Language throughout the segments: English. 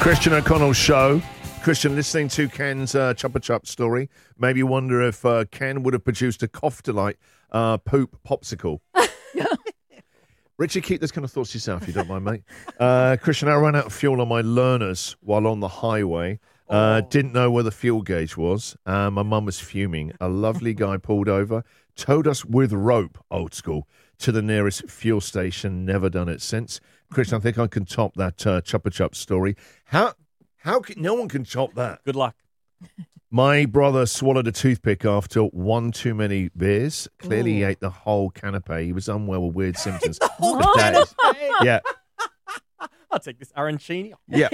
Christian O'Connell's show. Christian, listening to Ken's Chupa Chup story, maybe you wonder if Ken would have produced a cough delight poop popsicle. Richard, keep those kind of thoughts to yourself, if you don't mind, mate. Christian, I ran out of fuel on my learners while on the highway. Didn't know where the fuel gauge was. My mum was fuming. A lovely guy pulled over, towed us with rope, old school, to the nearest fuel station. Never done it since. Christian, I think I can top that Chupa Chup story. How can no one can top that? Good luck. My brother swallowed a toothpick after one too many beers. Clearly, he ate the whole canapé. He was unwell with weird symptoms. For days. Yeah, I'll take this arancini. yeah.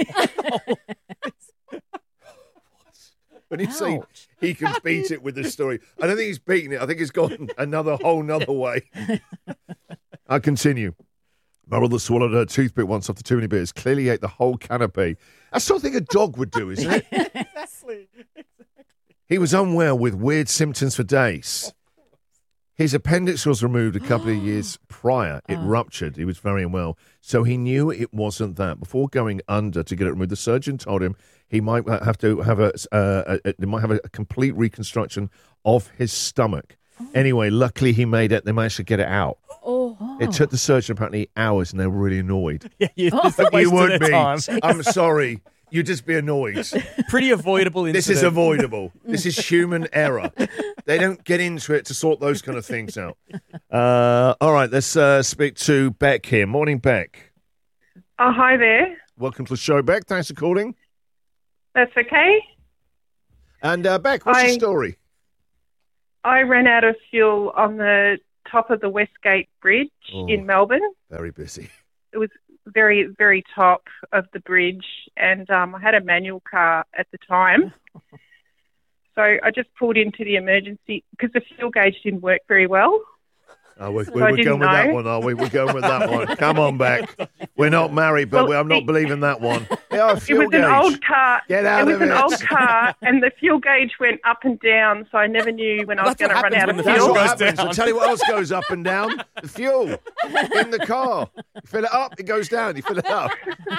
When you say he can beat it with the story, I don't think he's beating it. I think he's gone another way. I continue. My brother swallowed a toothpick once after too many beers. Clearly ate the whole canapé. That's something a dog would do, isn't it? Exactly. He was unwell with weird symptoms for days. His appendix was removed a couple of years prior. It ruptured. He was very unwell. So he knew it wasn't that. Before going under to get it removed, the surgeon told him he might have to have a complete reconstruction of his stomach. Anyway, luckily he made it. They managed to get it out. It took the surgeon apparently hours, and they were really annoyed. Yeah, you would be. time. I'm sorry. You'd just be annoyed. Pretty avoidable incident. This is avoidable. This is human error. They don't get into it to sort those kind of things out. All right, let's speak to Beck here. Morning, Beck. Oh, hi there. Welcome to the show, Beck. Thanks for calling. That's okay. And Beck, what's your story? I ran out of fuel on the top of the Westgate Bridge in Melbourne. Very busy. It was very, very top of the bridge, and I had a manual car at the time. So I just pulled into the emergency because the fuel gauge didn't work very well. Oh, we're going with that one, are we? We're going with that one. Come on, Beck. We're not married, but I'm not believing that one. Yeah, it was an old car. Get out of it. It was an old car, and the fuel gauge went up and down, so I never knew when I was going to run out of That's fuel. what happens. I'll tell you what else goes up and down. The fuel in the car. You fill it up, it goes down. You fill it up.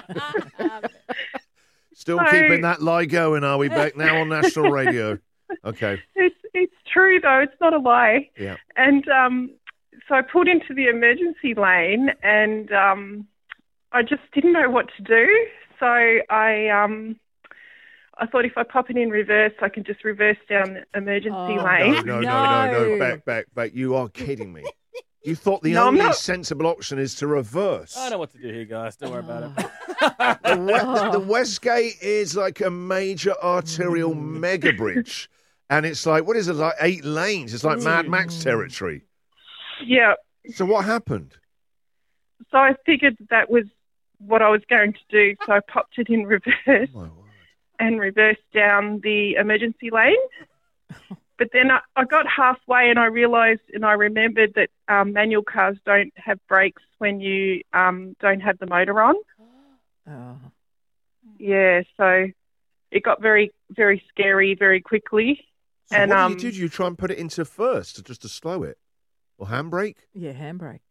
Still keeping that lie going, are we, Beck? Now on national radio. Okay. It's true, though. It's not a lie. Yeah. And so I pulled into the emergency lane, and I just didn't know what to do. So I thought if I pop it in reverse, I can just reverse down the emergency lane. No. Beck. You are kidding me. You thought the only sensible option is to reverse. I know what to do here, guys. Don't worry about it. The Westgate is like a major arterial mega bridge. And it's like, what is it, like 8 lanes? It's like Mad Max territory. Yeah. So what happened? So I figured that was what I was going to do. So I popped it in reverse and reversed down the emergency lane. But then I got halfway and I realised and I remembered that manual cars don't have brakes when you don't have the motor on. Oh. Yeah, so it got very, very scary very quickly. So and what did you try and put it into first, just to slow it? Or handbrake? Yeah, handbrake.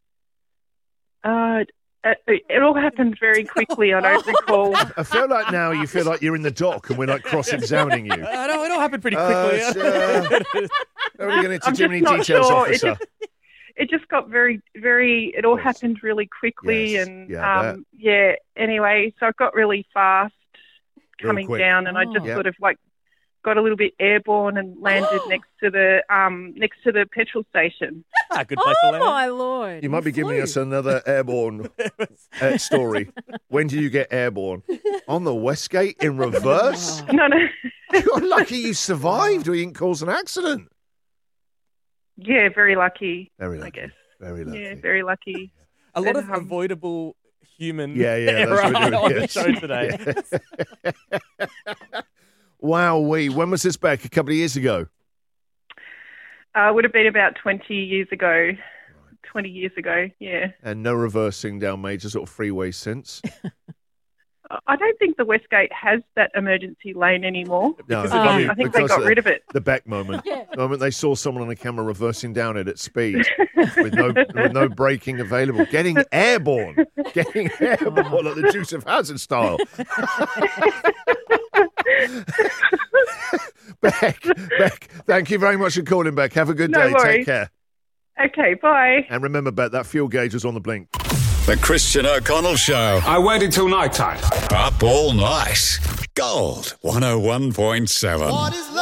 It all happened very quickly. I don't recall. I feel like now you feel like you're in the dock and we're like cross-examining you. I know, it all happened pretty quickly. Don't really get into too many not details, sure. officer. It just got very, very. It all happened really quickly, Yes. and Yeah, Anyway, so I got really fast Real coming quick. down, and I just Yeah. sort of like got a little bit airborne and landed next to the petrol station. Good place to Oh, land. my Lord. You might be giving flew. us another airborne story. When did you get airborne? On the Westgate in reverse? No. You're lucky you survived or you didn't cause an accident. Yeah, very lucky. Very lucky. I guess. Very lucky. Yeah, very lucky. A lot of And, avoidable human Yeah, error that's what on we're the show today. Wowee. When was this back? A couple of years ago? Would have been about 20 years ago. 20 years ago, yeah. And no reversing down major sort of freeways since? I don't think the Westgate has that emergency lane anymore. No, Because of you. I think they because got rid of it. The Beck moment. Yeah. The moment they saw someone on the camera reversing down it at speed with no braking available, getting airborne like the Dukes of Hazzard style. Beck, thank you very much for calling, Beck. Have a good No day. worries. Take care. Okay, bye. And remember, Beck, that fuel gauge was on the blink. The Christian O'Connell Show. I waited till night time. Up all night. Gold 101.7.